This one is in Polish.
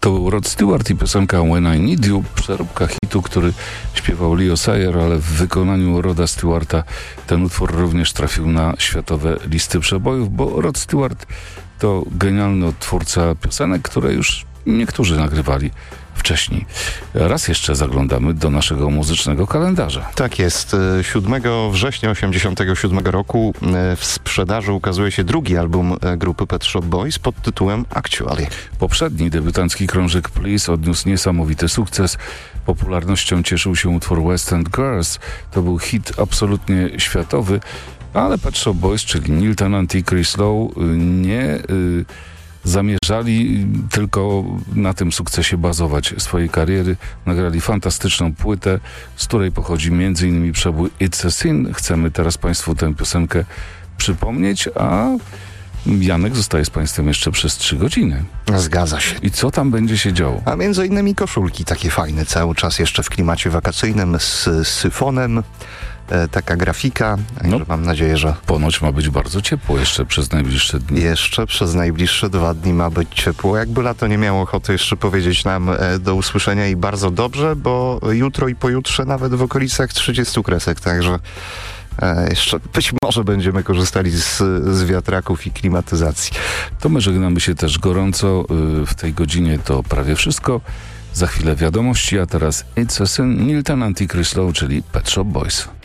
To był Rod Stewart i piosenka When I Need You, przeróbka hitu, który śpiewał Leo Sayer, ale w wykonaniu Roda Stewarta ten utwór również trafił na światowe listy przebojów, bo Rod Stewart to genialny odtwórca piosenek, które już niektórzy nagrywali wcześniej. Raz jeszcze zaglądamy do naszego muzycznego kalendarza. Tak jest. 7 września 1987 roku w sprzedaży ukazuje się drugi album grupy Pet Shop Boys pod tytułem Actually. Poprzedni debiutancki krążek Please odniósł niesamowity sukces. Popularnością cieszył się utwór West End Girls. To był hit absolutnie światowy, ale Pet Shop Boys, czyli Neil Tennant i Chris Lowe, nie zamierzali tylko na tym sukcesie bazować swojej kariery. Nagrali fantastyczną płytę, z której pochodzi m.in. przebój It's a Sin. Chcemy teraz Państwu tę piosenkę przypomnieć, a Janek zostaje z Państwem jeszcze przez 3 godziny. Zgadza się. I co tam będzie się działo? A między innymi koszulki takie fajne, cały czas jeszcze w klimacie wakacyjnym z syfonem. Taka grafika, no, mam nadzieję, że... Ponoć ma być bardzo ciepło jeszcze przez najbliższe dni. Jeszcze przez najbliższe 2 dni ma być ciepło. Jakby lato nie miało ochoty jeszcze powiedzieć nam do usłyszenia i bardzo dobrze, bo jutro i pojutrze nawet w okolicach 30 kresek, także jeszcze być może będziemy korzystali z wiatraków i klimatyzacji. To my żegnamy się też gorąco. W tej godzinie to prawie wszystko. Za chwilę wiadomości, a teraz It's a Sin, Neil Tennant i Chris Lowe, czyli Pet Shop Boys.